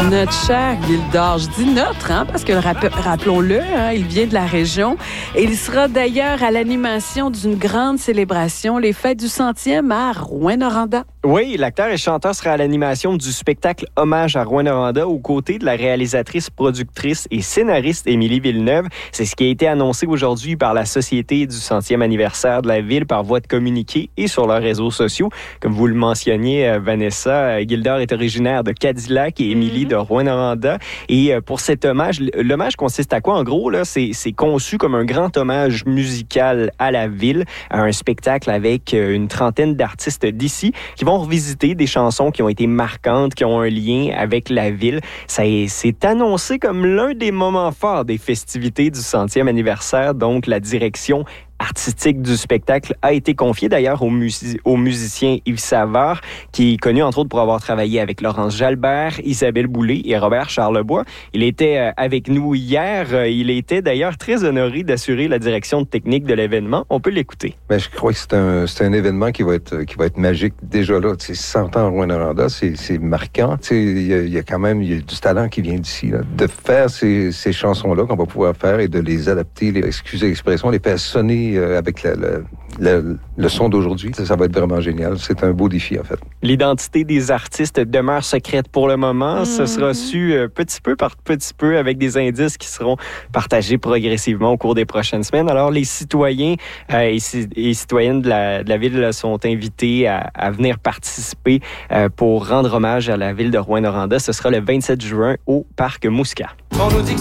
Notre cher Gildor, je dis notre, parce que rappelons-le, il vient de la région. Et il sera d'ailleurs à l'animation d'une grande célébration, les Fêtes du 100e à Rouyn-Noranda. Oui, l'acteur et chanteur sera à l'animation du spectacle Hommage à Rouyn-Noranda aux côtés de la réalisatrice, productrice et scénariste Émilie Villeneuve. C'est ce qui a été annoncé aujourd'hui par la Société du 100e anniversaire de la ville par voie de communiqué et sur leurs réseaux sociaux. Comme vous le mentionniez, Vanessa, Gildor est originaire de Cadillac et Émilie de Rouyn-Noranda. Et pour cet hommage, l'hommage consiste à quoi? En gros, là, c'est conçu comme un grand hommage musical à la ville, à un spectacle avec une trentaine d'artistes d'ici qui vont revisiter des chansons qui ont été marquantes, qui ont un lien avec la ville. C'est annoncé comme l'un des moments forts des festivités du 100e anniversaire, donc la direction artistique du spectacle a été confiée d'ailleurs au musicien Yves Savard, qui est connu entre autres pour avoir travaillé avec Laurence Jalbert, Isabelle Boulay et Robert Charlebois. Il était avec nous hier. Il était d'ailleurs très honoré d'assurer la direction technique de l'événement. On peut l'écouter. Ben, je crois que c'est un événement qui va être magique. Déjà là, 100 ans à Rouyn-Noranda, c'est marquant. Il y a quand même du talent qui vient d'ici. Là. De faire ces chansons-là qu'on va pouvoir faire et de les adapter, excusez l'expression, les faire sonner avec le son d'aujourd'hui, ça va être vraiment génial. C'est un beau défi, en fait. L'identité des artistes demeure secrète pour le moment. Ce sera su petit peu par petit peu avec des indices qui seront partagés progressivement au cours des prochaines semaines. Alors, les citoyens et citoyennes de la ville sont invités à venir participer pour rendre hommage à la ville de Rouyn-Noranda. Ce sera le 27 juin au Parc Mouska. On nous dit que